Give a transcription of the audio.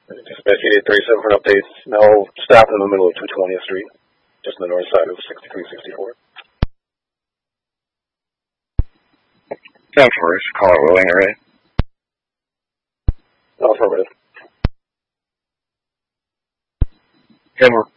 Dispatch 8837 for an update. Now stop in the middle of 220th Street, just on the north side of 6364. 10-4, call it Willing, right? Affirmative. 10-4.